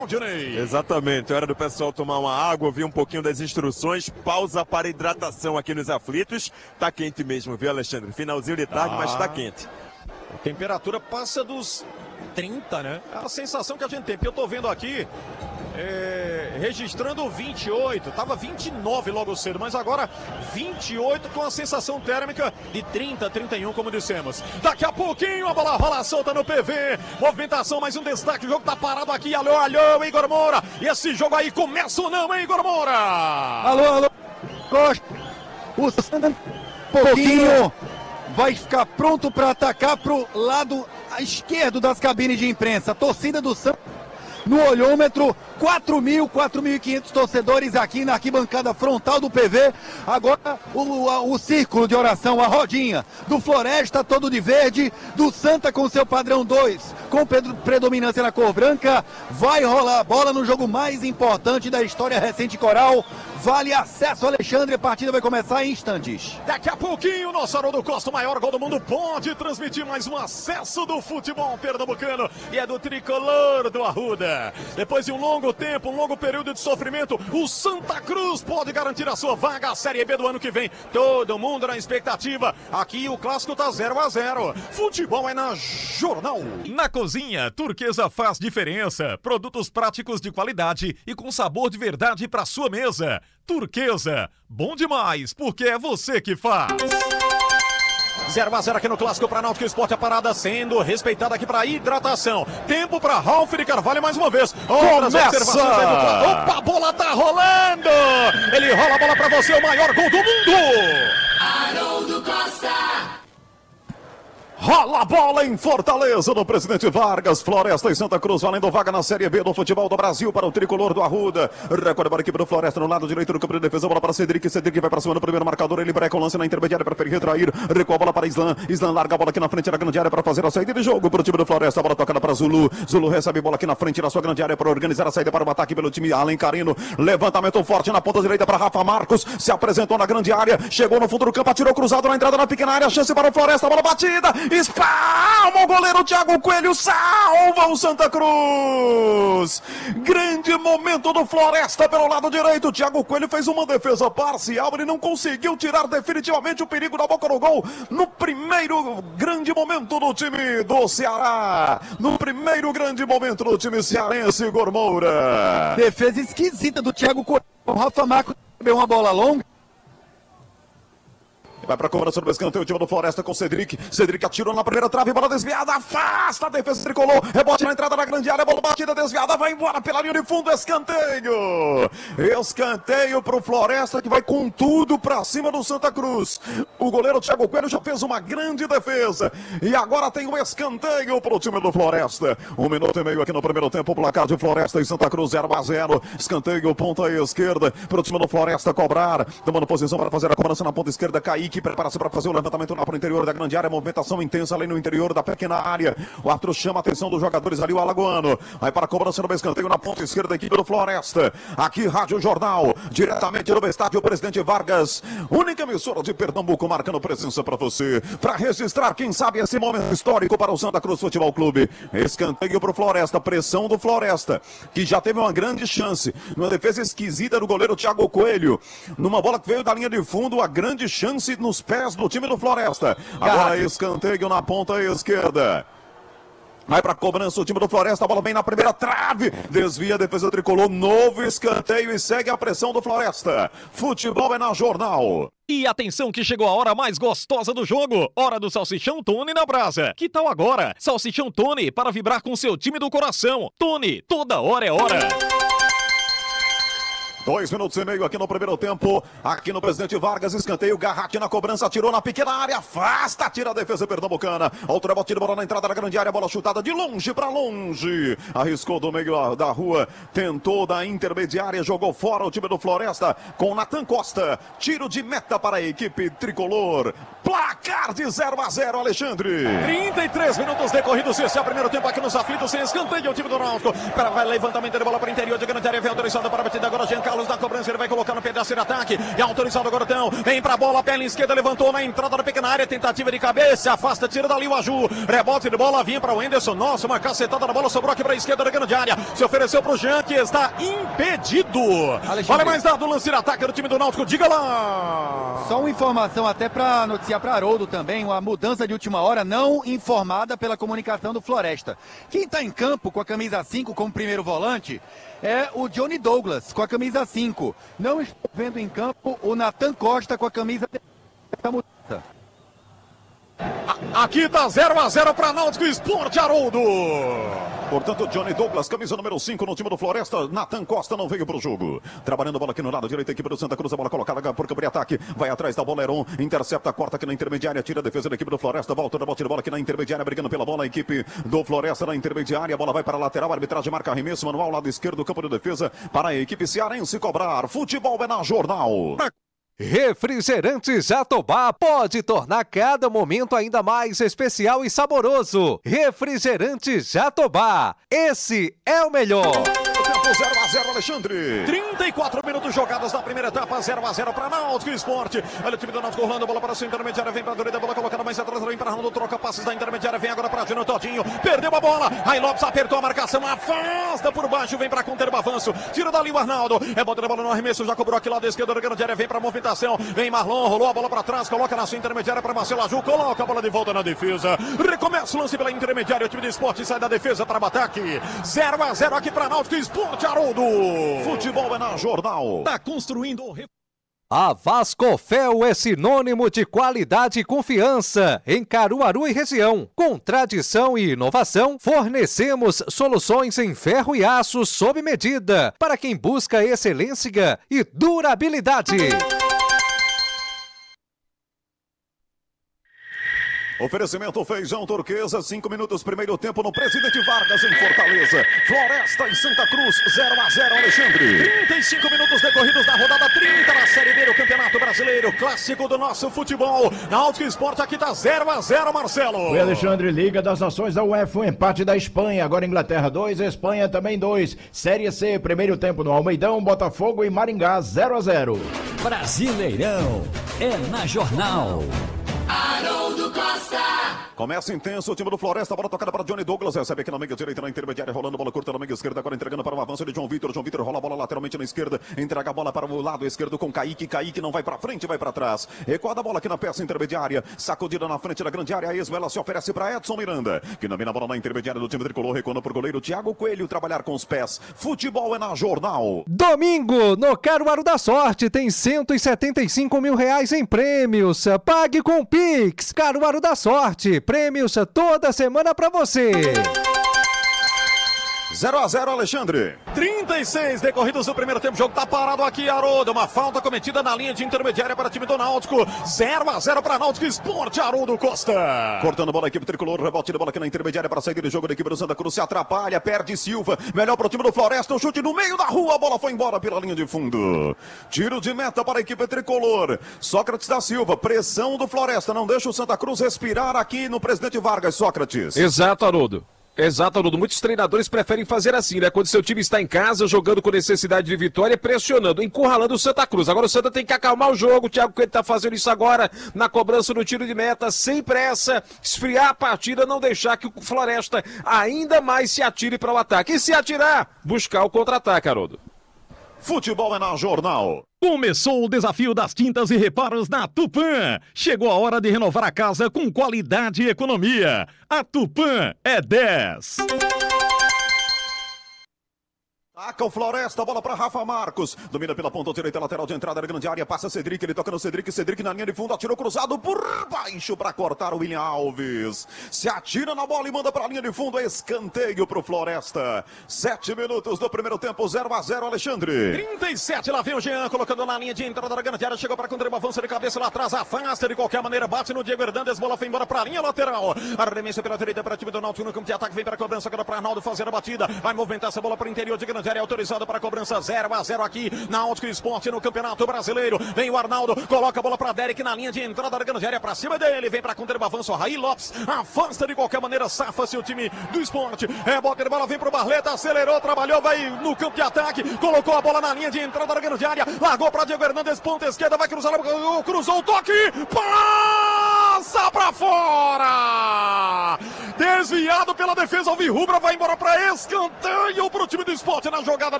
Exatamente, hora do pessoal tomar uma água, ouvir um pouquinho das instruções, pausa para hidratação aqui nos aflitos. Tá quente mesmo, viu, Alexandre? Finalzinho de tarde, mas tá quente. A temperatura passa dos 30, né? É a sensação que a gente tem, porque eu tô vendo aqui, registrando 28, tava 29 logo cedo, mas agora 28 com a sensação térmica de 30, 31, como dissemos. Daqui a pouquinho a bola rola solta no PV, movimentação, mais um destaque, o jogo tá parado aqui, alô, alô, Igor Moura, e esse jogo aí começa ou não, hein, Igor Moura? Alô, alô, Costa, o Santa pouquinho vai ficar pronto para atacar pro lado esquerdo das cabines de imprensa, a torcida do Santa no olhômetro, 4.500 torcedores aqui na arquibancada frontal do PV. Agora o círculo de oração, a rodinha do Floresta todo de verde, do Santa com seu padrão 2, com predominância na cor branca. Vai rolar a bola no jogo mais importante da história recente coral. Vale acesso, Alexandre, a partida vai começar em instantes. Daqui a pouquinho, nosso Haroldo Costa, o maior gol do mundo, pode transmitir mais um acesso do futebol pernambucano e é do tricolor do Arruda. Depois de um longo tempo, um longo período de sofrimento, o Santa Cruz pode garantir a sua vaga à Série B do ano que vem. Todo mundo na expectativa. Aqui o clássico tá 0-0. Futebol é na Jornal. Na cozinha, Turquesa faz diferença. Produtos práticos de qualidade e com sabor de verdade para sua mesa. Turquesa, bom demais, porque é você que faz. 0-0 aqui no Clássico para Náutico Esporte, a parada sendo respeitada aqui para hidratação. Tempo para Ralf de Carvalho mais uma vez. Outras observações aí do... Opa, a bola tá rolando! Ele rola a bola para você, o maior gol do mundo! Haroldo Costa! Rola a bola em Fortaleza, no Presidente Vargas, Floresta e Santa Cruz, valendo vaga na Série B do futebol do Brasil para o tricolor do Arruda. Recorda para a equipe do Floresta no lado direito do campo de defesa, bola para Cedric vai para cima no primeiro marcador, ele breca o lance na intermediária para retrair, recua a bola para Islan larga a bola aqui na frente da grande área para fazer a saída de jogo para o time do Floresta, a bola tocada para Zulu recebe a bola aqui na frente da sua grande área para organizar a saída para o ataque pelo time Alencarino, levantamento forte na ponta direita para Rafa Marcos, se apresentou na grande área, chegou no fundo do campo, atirou cruzado na entrada na pequena área, chance para o Floresta, bola batida, o goleiro Thiago Coelho salva o Santa Cruz. Grande momento do Floresta pelo lado direito. Thiago Coelho fez uma defesa parcial. Ele não conseguiu tirar definitivamente o perigo da boca do gol no primeiro grande momento do time do Ceará. No primeiro grande momento do time cearense, Igor Moura. Defesa esquisita do Thiago Coelho. O Rafa Marcos recebeu uma bola longa. Vai para a cobrança do escanteio, o time do Floresta com Cedric atirou na primeira trave, bola desviada, afasta a defesa tricolor, rebote na entrada da grande área, bola batida, desviada, vai embora pela linha de fundo, escanteio para o Floresta que vai com tudo para cima do Santa Cruz. O goleiro Thiago Coelho já fez uma grande defesa e agora tem um escanteio para o time do Floresta. 1 minuto e meio aqui no primeiro tempo, o placar de Floresta e Santa Cruz 0-0, escanteio ponta esquerda para o time do Floresta cobrar, tomando posição para fazer a cobrança na ponta esquerda, Kaique prepara-se para fazer o levantamento lá para o interior da grande área, movimentação intensa ali no interior da pequena área, o Arthur chama a atenção dos jogadores ali, o alagoano, vai para a cobrança no escanteio na ponta esquerda da equipe do Floresta, aqui Rádio Jornal, diretamente do estádio Presidente Vargas, única emissora de Pernambuco, marcando presença para você, para registrar, quem sabe, esse momento histórico para o Santa Cruz Futebol Clube. Escanteio para o Floresta, pressão do Floresta, que já teve uma grande chance, numa defesa esquisita do goleiro Thiago Coelho, numa bola que veio da linha de fundo, a grande chance nos pés do time do Floresta. Agora escanteio na ponta esquerda. Vai para a cobrança o time do Floresta, a bola vem na primeira trave, desvia a defesa tricolor, novo escanteio e segue a pressão do Floresta. Futebol é na Jornal. E atenção que chegou a hora mais gostosa do jogo, hora do Salsichão Tony na brasa. Que tal agora? Salsichão Tony para vibrar com seu time do coração. Tony, toda hora é hora. 2 minutos e meio aqui no primeiro tempo, aqui no Presidente Vargas, escanteio, Garratti na cobrança, atirou na pequena área, afasta, tira a defesa pernambucana, outra batida, bola na entrada da grande área, bola chutada de longe para longe, arriscou do meio da rua, tentou da intermediária, jogou fora o time do Floresta, com Natan Costa, tiro de meta para a equipe tricolor, placar de 0-0, Alexandre. 33 minutos decorridos, esse é o primeiro tempo aqui nos aflitos, sem escanteio, o time do Náutico, para levantamento de bola para o interior de grande área, vem autorizado para a batida agora, Jean Carlos na cobrança, ele vai colocar no pedaço de ataque. É autorizado agora então. Vem pra bola, perna esquerda, levantou na entrada da pequena área, tentativa de cabeça, afasta, tira dali o Aju. Rebote de bola, vinha para o Anderson. Nossa, uma cacetada na bola, sobrou aqui para a esquerda da grande área. Se ofereceu pro Jean, que está impedido. Olha mais dado o lance de ataque do time do Náutico, diga lá. Só uma informação até para noticiar para Haroldo também, uma mudança de última hora não informada pela comunicação do Floresta. Quem está em campo com a camisa 5 como primeiro volante é o Johnny Douglas com a camisa 5. Não estou vendo em campo o Nathan Costa com a camisa da mudança. Aqui tá 0-0 para Náutico Esporte, Haroldo. Portanto, Johnny Douglas, camisa número 5 no time do Floresta. Nathan Costa não veio pro jogo. Trabalhando a bola aqui no lado direito, a equipe do Santa Cruz. A bola colocada por campo de ataque. Vai atrás da bola, Heron. Intercepta, corta aqui na intermediária. Tira a defesa da equipe do Floresta. Volta da bola aqui na intermediária, brigando pela bola. A equipe do Floresta na intermediária. A bola vai para a lateral. A arbitragem marca arremesso manual, lado esquerdo, campo de defesa. Para a equipe cearense cobrar. Futebol é na Jornal. Refrigerantes Jatobá pode tornar cada momento ainda mais especial e saboroso. Refrigerantes Jatobá, esse é o melhor. Tempo 0-0, Alexandre. 34 minutos jogados na primeira etapa, 0-0 para Náutico Esporte. Olha o time do Náutico rolando, bola para a sua intermediária, vem para a direita, bola colocada mais atrás, vem para Ronaldo, troca passes da intermediária, vem agora para Dino Todinho, perdeu a bola, Rai Lopes apertou a marcação, afasta por baixo, vem para conter o avanço, tira dali o Arnaldo, bota a bola no arremesso, já cobrou aqui lado esquerdo da grande área, vem para a movimentação, vem Marlon, rolou a bola para trás, coloca na sua intermediária para Marcelo Aju, coloca a bola de volta na defesa, recomeça o lance pela intermediária, o time do Esporte sai da defesa para o ataque, 0-0 aqui para Náutico Esporte, Haroldo. Futebol é na Jornal. Tá construindo o... A Vascofel é sinônimo de qualidade e confiança em Caruaru e região. Com tradição e inovação, fornecemos soluções em ferro e aço sob medida para quem busca excelência e durabilidade. Oferecimento Feijão Turquesa, 5 minutos, primeiro tempo no Presidente Vargas em Fortaleza. Floresta e Santa Cruz, 0-0, Alexandre. 35 minutos decorridos da rodada 30 na Série B do Campeonato Brasileiro, clássico do nosso futebol. Náutico Esporte aqui tá 0-0, Marcelo. Foi Alexandre, Liga das Nações da UEFA, um empate da Espanha, agora Inglaterra 2, Espanha também 2. Série C, primeiro tempo no Almeidão, Botafogo e Maringá, 0-0. Brasileirão é na Jornal. Haroldo Costa. Começa intenso o time do Floresta, bola tocada para Johnny Douglas, recebe aqui na meia direita, na intermediária, rolando bola curta na meia esquerda, agora entregando para o avanço de João Vitor rola a bola lateralmente na esquerda, entrega a bola para o lado esquerdo com Kaique não vai para frente, vai para trás, recuada a bola aqui na peça intermediária, sacudida na frente da grande área, a Esmo, ela se oferece para Edson Miranda, que domina a bola na intermediária do time tricolor, recuando por goleiro Thiago Coelho, trabalhar com os pés, futebol é na Jornal. Domingo, no Caruaru da Sorte, tem R$175 mil em prêmios, pague com Pix, Caruaru da Sorte, prêmios toda semana pra você. 0-0, Alexandre. 36 decorridos do primeiro tempo. O jogo tá parado aqui, Haroldo. Uma falta cometida na linha de intermediária para o time do Náutico. 0-0 para Náutico Esporte, Haroldo Costa. Cortando a bola, a equipe tricolor. Rebote de bola aqui na intermediária para sair de jogo da equipe do Santa Cruz. Se atrapalha, perde Silva. Melhor para o time do Floresta. O chute no meio da rua. A bola foi embora pela linha de fundo. Tiro de meta para a equipe tricolor. Sócrates da Silva. Pressão do Floresta. Não deixa o Santa Cruz respirar aqui no Presidente Vargas, Sócrates. Exato, Haroldo. Exato, Haroldo. Muitos treinadores preferem fazer assim, né? Quando seu time está em casa, jogando com necessidade de vitória, pressionando, encurralando o Santa Cruz. Agora o Santa tem que acalmar o jogo. O Thiago Coelho está fazendo isso agora na cobrança no tiro de meta, sem pressa, esfriar a partida, não deixar que o Floresta ainda mais se atire para o ataque. E se atirar, buscar o contra-ataque, Haroldo. Futebol é na Jornal. Começou o desafio das tintas e reparos na Tupã. Chegou a hora de renovar a casa com qualidade e economia. A Tupã é 10. Taca o Floresta, bola para Rafa Marcos. Domina pela ponta direita, lateral de entrada da grande área. Passa Cedric, ele toca no Cedric. Cedric na linha de fundo, atirou cruzado por baixo para cortar o William Alves. Se atira na bola e manda para a linha de fundo. Escanteio para o Floresta. 7 minutos do primeiro tempo, 0-0, Alexandre. 37, lá vem o Jean, colocando na linha de entrada da grande área. Chegou para contra, avança de cabeça lá atrás, afasta de qualquer maneira, bate no Diego Hernandes. Bola foi embora para a linha lateral. Arremesso pela direita para o time do Náutico no campo de ataque. Vem para a cobrança agora para Arnaldo fazer a batida. Vai movimentar essa bola para o interior de grande grande área, autorizado para cobrança 0-0 aqui na Náutico Esporte no Campeonato Brasileiro. Vem o Arnaldo, coloca a bola para Derek na linha de entrada da grande área, para cima dele, vem para contra o avanço, Raí Lopes afasta de qualquer maneira, safa-se o time do Esporte. Rebote de bola, vem pro Barleta, acelerou, trabalhou, vai no campo de ataque, colocou a bola na linha de entrada da grande área, largou para Diego Hernandes, ponta esquerda, vai cruzar, cruzou o toque, passa para fora! Desviado pela defesa alvirrubra, vai embora para escanteio pro time do Esporte na jogada